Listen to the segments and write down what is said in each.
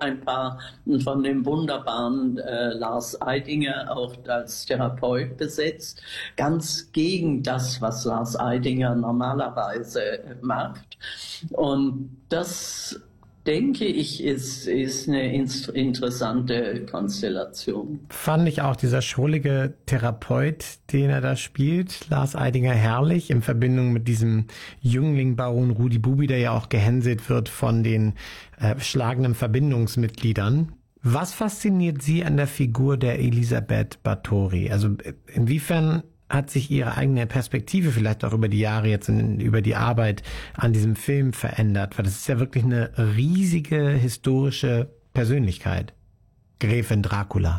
ein paar von dem wunderbaren Lars Eidinger auch als Therapeut besetzt, ganz gegen das, was Lars Eidinger normalerweise macht. Und das, denke ich, ist eine interessante Konstellation. Fand ich auch dieser schrullige Therapeut, den er da spielt, Lars Eidinger, herrlich, in Verbindung mit diesem Jüngling Baron Rudi Bubi, der ja auch gehänselt wird von den schlagenden Verbindungsmitgliedern. Was fasziniert Sie an der Figur der Elisabeth Báthory? Also inwiefern hat sich Ihre eigene Perspektive vielleicht auch über die Jahre jetzt über die Arbeit an diesem Film verändert? Weil das ist ja wirklich eine riesige historische Persönlichkeit. Gräfin Dracula.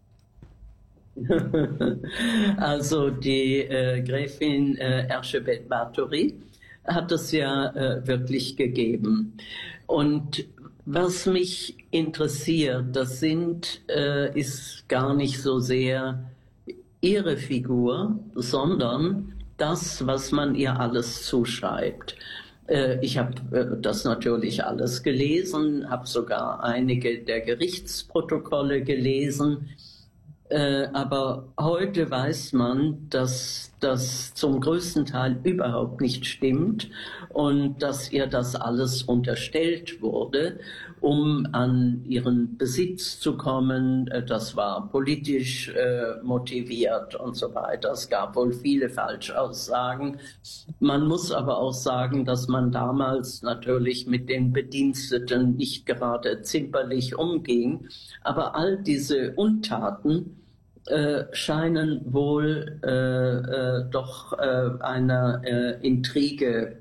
Also die Gräfin Erzsébet Báthory hat es ja wirklich gegeben. Und was mich interessiert, ist gar nicht so sehr ihre Figur, sondern das, was man ihr alles zuschreibt. Ich habe das natürlich alles gelesen, habe sogar einige der Gerichtsprotokolle gelesen. Aber heute weiß man, dass das zum größten Teil überhaupt nicht stimmt und dass ihr das alles unterstellt wurde, um an ihren Besitz zu kommen. Das war politisch motiviert und so weiter. Es gab wohl viele Falschaussagen. Man muss aber auch sagen, dass man damals natürlich mit den Bediensteten nicht gerade zimperlich umging. Aber all diese Untaten scheinen wohl doch einer Intrige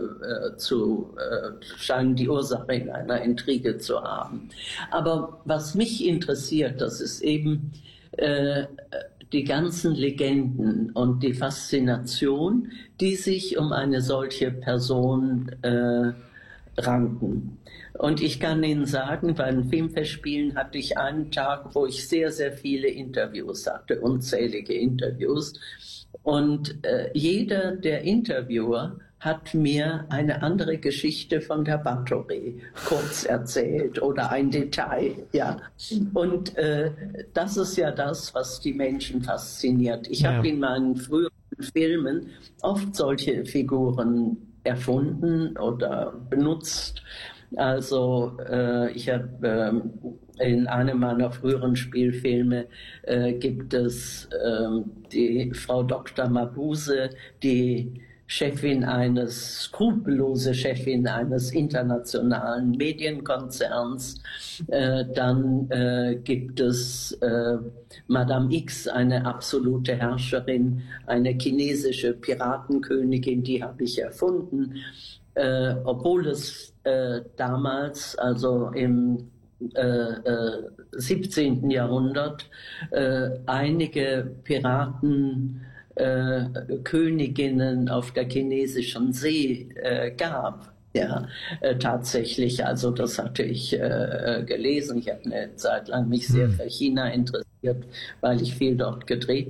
scheinen die Ursache in einer Intrige zu haben. Aber was mich interessiert, das ist eben die ganzen Legenden und die Faszination, die sich um eine solche Person ranken. Und ich kann Ihnen sagen, bei den Filmfestspielen hatte ich einen Tag, wo ich sehr, sehr viele Interviews hatte, unzählige Interviews. Und jeder der Interviewer hat mir eine andere Geschichte von der Báthory kurz erzählt oder ein Detail. Ja. Und das ist ja das, was die Menschen fasziniert. Ich habe in meinen früheren Filmen oft solche Figuren erfunden oder benutzt. Also ich habe in einem meiner früheren Spielfilme gibt es die Frau Dr. Mabuse, die skrupellose Chefin eines internationalen Medienkonzerns. Dann gibt es Madame X, eine absolute Herrscherin, eine chinesische Piratenkönigin, die habe ich erfunden. Obwohl es damals, also im 17. Jahrhundert, einige Piratenköniginnen auf der chinesischen See gab. Ja, tatsächlich. Also das hatte ich gelesen. Ich habe eine Zeit lang mich sehr für China interessiert, weil ich viel dort gedreht